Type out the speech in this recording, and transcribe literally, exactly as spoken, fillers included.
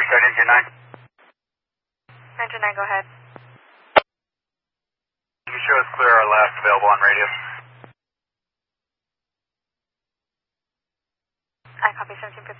start engine nine. Engine nine, go ahead. Can you show us clear our last available on radio? I copy seventeen fifty.